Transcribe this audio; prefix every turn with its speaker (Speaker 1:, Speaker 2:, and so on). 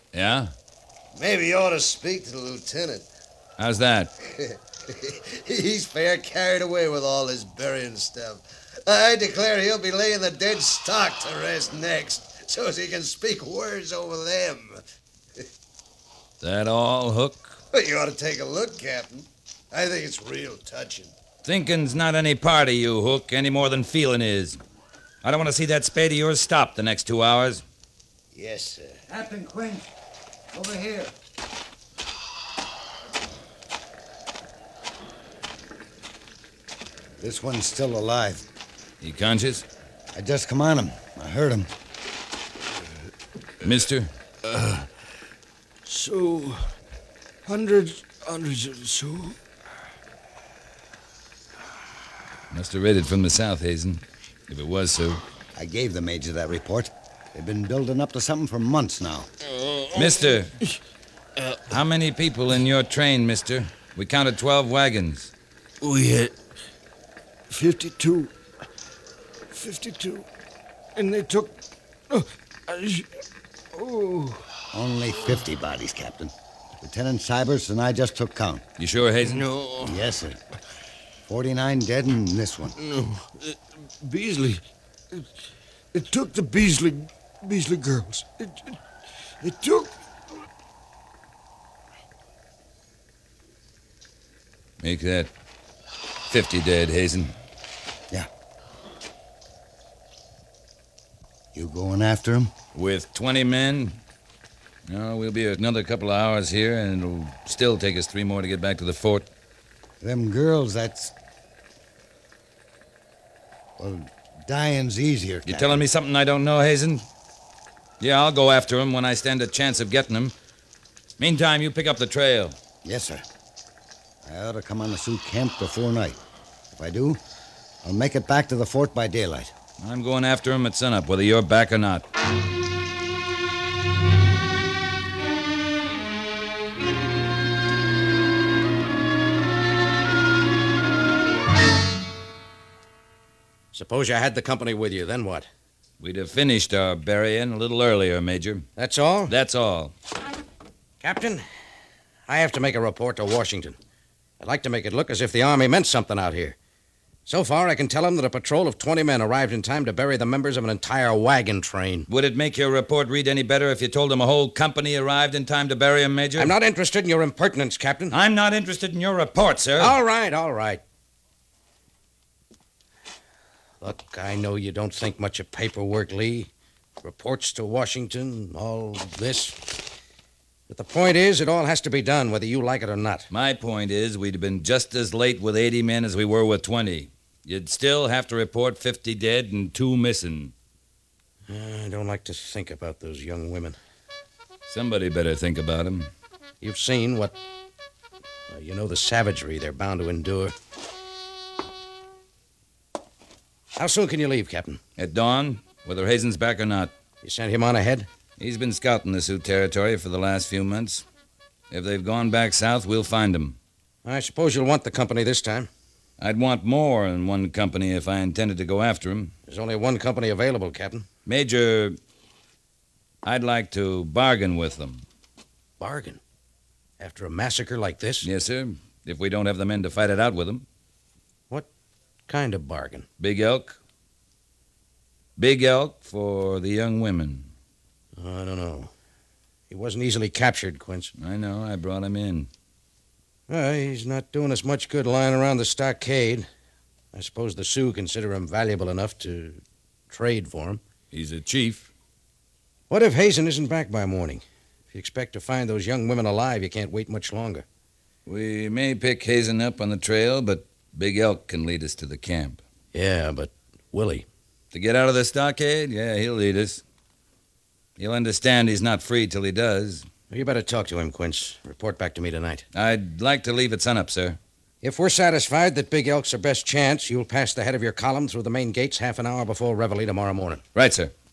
Speaker 1: Yeah?
Speaker 2: Maybe you ought to speak to the lieutenant.
Speaker 1: How's that?
Speaker 2: He's fair carried away with all his burying stuff. I declare he'll be laying the dead stock to rest next, so as he can speak words over them.
Speaker 1: That all, Hook?
Speaker 2: But you ought to take a look, Captain. I think it's real touching.
Speaker 1: Thinking's not any part of you, Hook, any more than feeling is. I don't want to see that spade of yours stop the next 2 hours.
Speaker 2: Yes, sir.
Speaker 3: Captain Quinch, over here.
Speaker 4: This one's still alive.
Speaker 1: You conscious?
Speaker 4: I just come on him. I heard him.
Speaker 1: Mister?
Speaker 5: Sioux. Hundreds of Sioux.
Speaker 1: Must have raided from the south, Hazen. If it was so.
Speaker 4: I gave the major that report. They've been building up to something for months now.
Speaker 1: Mister, how many people in your train, mister? We counted 12 wagons.
Speaker 5: We had 52. 52. And they took...
Speaker 4: Only 50 bodies, Captain. Lieutenant Cybers and I just took count.
Speaker 1: You sure, Hazen?
Speaker 5: No.
Speaker 4: Yes, sir. 49 dead and this one.
Speaker 5: No. Beasley. It took the Beasley girls. It took...
Speaker 1: Make that 50 dead, Hazen.
Speaker 4: Yeah. You going after him?
Speaker 1: With 20 men? No, we'll be another couple of hours here, and it'll still take us 3 more to get back to the fort.
Speaker 4: Them girls, that's... Well, dying's easier,
Speaker 1: You
Speaker 4: Captain.
Speaker 1: telling me something I don't know, Hazen? Yeah, I'll go after him when I stand a chance of getting him. Meantime, you pick up the trail.
Speaker 4: Yes, sir. I ought to come on the Sioux camp before night. If I do, I'll make it back to the fort by daylight.
Speaker 1: I'm going after him at sunup, whether you're back or not.
Speaker 6: Suppose you had the company with you, then what?
Speaker 1: We'd have finished our burying a little earlier, Major.
Speaker 6: That's all?
Speaker 1: That's all.
Speaker 6: Captain, I have to make a report to Washington. I'd like to make it look as if the Army meant something out here. So far, I can tell them that a patrol of 20 men arrived in time to bury the members of an entire wagon train.
Speaker 1: Would it make your report read any better if you told them a whole company arrived in time to bury him, Major?
Speaker 6: I'm not interested in your impertinence, Captain.
Speaker 1: I'm not interested in your report, sir.
Speaker 6: All right. Look, I know you don't think much of paperwork, Lee. Reports to Washington, all this. But the point is, it all has to be done, whether you like it or not.
Speaker 1: My point is, we'd have been just as late with 80 men as we were with 20. You'd still have to report 50 dead and 2 missing.
Speaker 6: I don't like to think about those young women.
Speaker 1: Somebody better think about them.
Speaker 6: You've seen what... Well, you know the savagery they're bound to endure. How soon can you leave, Captain?
Speaker 1: At dawn, whether Hazen's back or not.
Speaker 6: You sent him on ahead?
Speaker 1: He's been scouting the Sioux territory for the last few months. If they've gone back south, we'll find them.
Speaker 6: I suppose you'll want the company this time.
Speaker 1: I'd want more than one company if I intended to go after him.
Speaker 6: There's only one company available, Captain.
Speaker 1: Major, I'd like to bargain with them.
Speaker 6: Bargain? After a massacre like this?
Speaker 1: Yes, sir. If we don't have the men to fight it out with them.
Speaker 6: What kind of bargain?
Speaker 1: Big elk. Big elk for the young women.
Speaker 6: I don't know. He wasn't easily captured, Quince.
Speaker 1: I know. I brought him in.
Speaker 6: He's not doing us much good lying around the stockade. I suppose the Sioux consider him valuable enough to trade for him.
Speaker 1: He's a chief.
Speaker 6: What if Hazen isn't back by morning? If you expect to find those young women alive, you can't wait much longer.
Speaker 1: We may pick Hazen up on the trail, but Big Elk can lead us to the camp.
Speaker 6: Yeah, but Willie?
Speaker 1: To get out of the stockade? Yeah, he'll lead us. He'll understand he's not free till he does.
Speaker 6: You better talk to him, Quince. Report back to me tonight.
Speaker 1: I'd like to leave at sunup, sir.
Speaker 6: If we're satisfied that Big Elk's our best chance, you'll pass the head of your column through the main gates half an hour before reveille tomorrow morning.
Speaker 1: Right, sir.